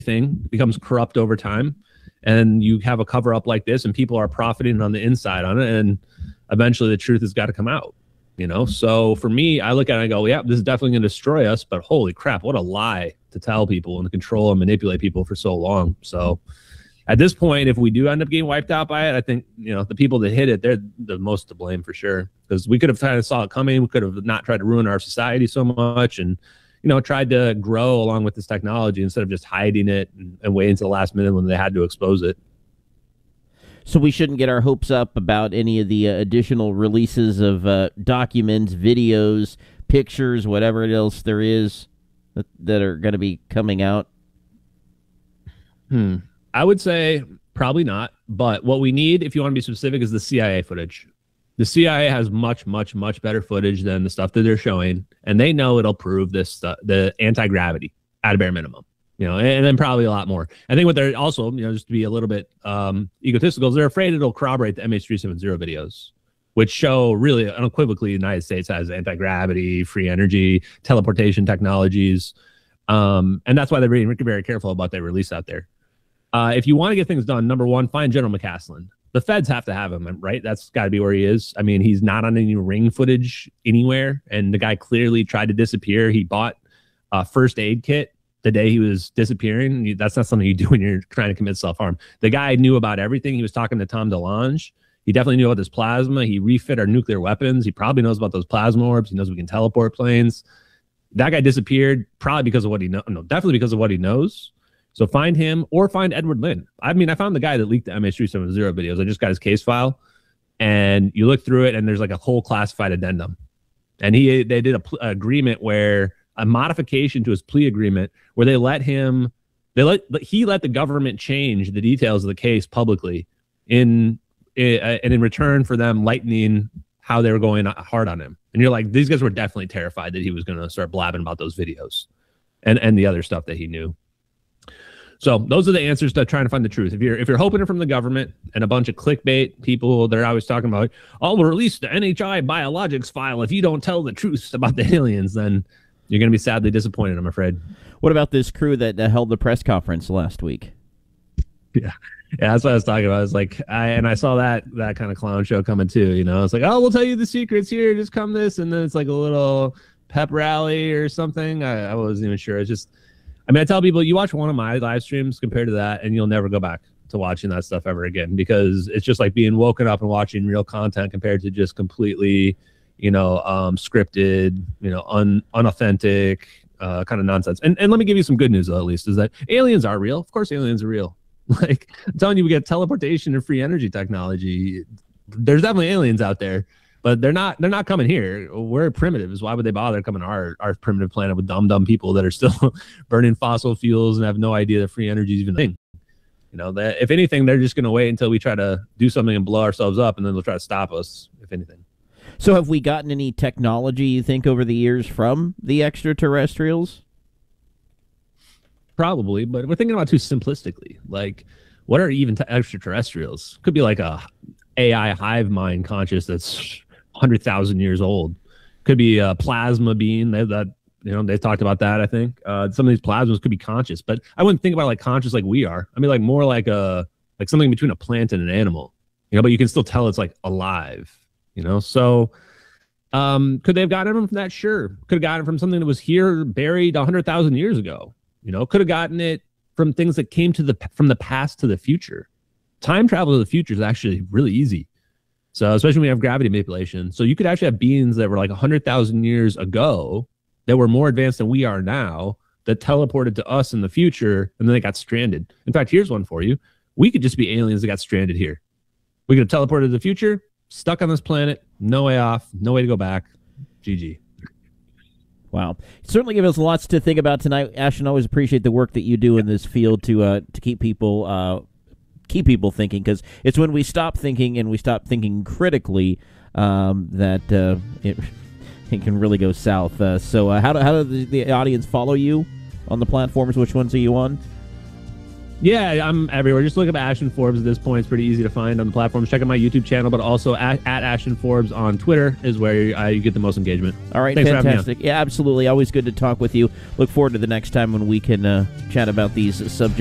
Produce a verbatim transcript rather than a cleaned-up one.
becomes corrupt over time, and you have a cover up like this, and people are profiting on the inside on it, and eventually the truth has got to come out. You know, so for me, I look at it and I go, yeah, this is definitely going to destroy us, but holy crap, what a lie to tell people and to control and manipulate people for so long. So at this point, if we do end up getting wiped out by it, I think, you know, the people that hit it, they're the most to blame for sure, because we could have kind of saw it coming. We could have not tried to ruin our society so much and, you know, tried to grow along with this technology instead of just hiding it and, and waiting until the last minute when they had to expose it. So we shouldn't get our hopes up about any of the uh, additional releases of uh, documents, videos, pictures, whatever else there is that, that are going to be coming out? Hmm. I would say probably not. But what we need, if you want to be specific, is the C I A footage. The C I A has much, much, much better footage than the stuff that they're showing. And they know it'll prove this stuff, the anti-gravity at a bare minimum. You know, and then probably a lot more. I think what they're also, you know, just to be a little bit um, egotistical, is they're afraid it'll corroborate the M H three seventy videos, which show really unequivocally the United States has anti-gravity, free energy, teleportation technologies. Um, and that's why they're being very careful about their release out there. Uh, if you want to get things done, number one, find General McCaslin. The feds have to have him, right? That's got to be where he is. I mean, he's not on any ring footage anywhere. And the guy clearly tried to disappear. He bought a first aid kit the day he was disappearing. That's not something you do when you're trying to commit self-harm. The guy knew about everything. He was talking to Tom DeLonge. He definitely knew about this plasma. He refit our nuclear weapons. He probably knows about those plasma orbs. He knows we can teleport planes. That guy disappeared probably because of what he knows. No, definitely because of what he knows. So find him or find Edward Lin. I mean, I found the guy that leaked the M H three seventy videos. I just got his case file. And you look through it, and there's like a whole classified addendum. And he they did a pl- agreement where a modification to his plea agreement where they let him, they let he let the government change the details of the case publicly in, in and in return for them lightening how they were going hard on him. And you're like, these guys were definitely terrified that he was going to start blabbing about those videos and and the other stuff that he knew. So those are the answers to trying to find the truth. If you're if you're hoping it from the government and a bunch of clickbait people that are always talking about, I'll release the N H I biologics file if you don't tell the truth about the aliens, then you're going to be sadly disappointed, I'm afraid. What about this crew that uh, held the press conference last week? Yeah, yeah, that's what I was talking about. I was like, I and I saw that that kind of clown show coming too. You know, it's like, oh, we'll tell you the secrets here. Just come this, and then it's like a little pep rally or something. I, I wasn't even sure. It's just, I mean, I tell people, you watch one of my live streams compared to that, and you'll never go back to watching that stuff ever again, because it's just like being woken up and watching real content compared to just completely, you know, um, scripted, you know, un, unauthentic uh, kind of nonsense. And and let me give you some good news, though, at least, is that aliens are real. Of course, aliens are real. Like, I'm telling you, we get teleportation and free energy technology. There's definitely aliens out there, but they're not they're not coming here. We're primitives. Why would they bother coming to our, our primitive planet with dumb, dumb people that are still burning fossil fuels and have no idea that free energy is even a thing? You know, that if anything, they're just going to wait until we try to do something and blow ourselves up, and then they'll try to stop us, if anything. So have we gotten any technology, you think, over the years from the extraterrestrials? Probably, but we're thinking about it too simplistically. Like, what are even t- extraterrestrials? Could be like a A I hive mind conscious that's one hundred thousand years old. Could be a plasma being they, that, you know, they talked about that, I think. Uh, some of these plasmas could be conscious, but I wouldn't think about like conscious like we are. I mean, like more like a like something between a plant and an animal, you know, but you can still tell it's like alive, you know? So um, could they have gotten it from that? Sure. Could have gotten it from something that was here buried one hundred thousand years ago. You know, could have gotten it from things that came to the from the past to the future. Time travel to the future is actually really easy. So especially when we have gravity manipulation. So you could actually have beings that were like one hundred thousand years ago that were more advanced than we are now that teleported to us in the future, and then they got stranded. In fact, here's one for you. We could just be aliens that got stranded here. We could have teleported to the future, stuck on this planet, no way off, no way to go back. G G. Wow. Certainly give us lots to think about tonight. Ashton, always appreciate the work that you do in this field to uh, to keep people uh, keep people thinking, because it's when we stop thinking and we stop thinking critically um, that uh, it, it can really go south. Uh, so uh, how, do, how does the, the audience follow you on the platforms? Which ones are you on? Yeah, I'm everywhere. Just look up Ashton Forbes at this point. It's pretty easy to find on the platforms. Check out my YouTube channel, but also at, at Ashton Forbes on Twitter is where I get the most engagement. All right, Thanks fantastic. Yeah, absolutely. Always good to talk with you. Look forward to the next time when we can uh, chat about these subjects.